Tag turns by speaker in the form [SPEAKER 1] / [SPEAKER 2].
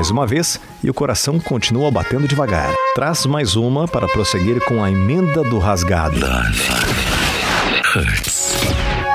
[SPEAKER 1] mais uma vez e o coração continua batendo devagar. Traz mais uma para prosseguir com a emenda do rasgado.
[SPEAKER 2] Love hurts.